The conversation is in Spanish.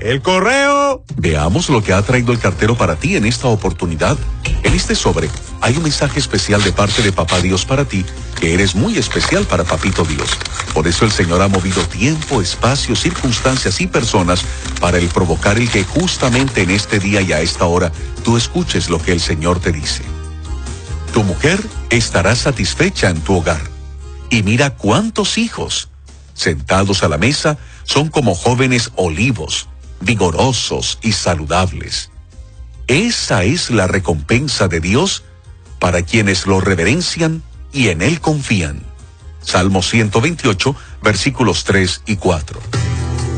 ¡El correo! Veamos lo que ha traído el cartero para ti en esta oportunidad. En este sobre hay un mensaje especial de parte de Papá Dios para ti, que eres muy especial para Papito Dios. Por eso el Señor ha movido tiempo, espacio, circunstancias y personas para el provocar el que justamente en este día y a esta hora tú escuches lo que el Señor te dice. Tu mujer estará satisfecha en tu hogar. Y mira cuántos hijos, sentados a la mesa, son como jóvenes olivos, vigorosos y saludables. Esa es la recompensa de Dios para quienes lo reverencian y en Él confían. Salmo 128, versículos 3 y 4.